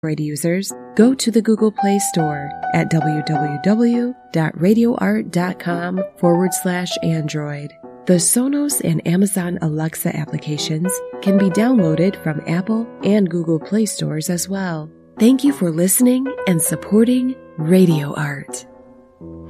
Android users, go to the Google Play Store at www.radioart.com/Android. The Sonos and Amazon Alexa applications can be downloaded from Apple and Google Play stores as well. Thank you for listening and supporting Radio Art.